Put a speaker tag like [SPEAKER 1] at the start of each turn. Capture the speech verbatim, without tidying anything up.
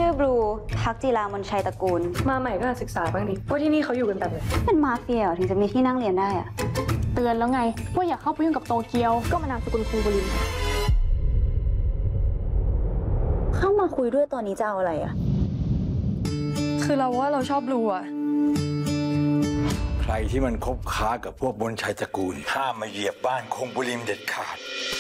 [SPEAKER 1] ชื่อบลูทักจีรามนชัยตระกูล
[SPEAKER 2] มาใหม่ก็ศึกษาบ้างดิว่าที่นี่เขาอยู่กันแบบไหน
[SPEAKER 1] เป็นมาเฟียถึงจะมีที่นั่งเรียนได้อะ
[SPEAKER 3] เตือนแล้วไงว่าอย่าเข้าไปยุ่งกับโตเกียวก็มานามสกุลคุงบุริน
[SPEAKER 1] เข้ามาคุยด้วยตอนนี้จะเอาอะไรอะ
[SPEAKER 2] คือเราว่าเราชอบบลูอะ
[SPEAKER 4] ใครที่มันคบค้ากับพวกบนชัยตระกูลห้ามมาเหยียบบ้านคงบุริมเด็ดขาด